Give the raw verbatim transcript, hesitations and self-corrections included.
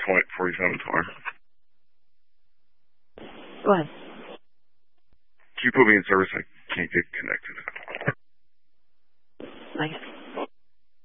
Flight forty-seven Tower. Go ahead. Can you put me in service? I can't get connected.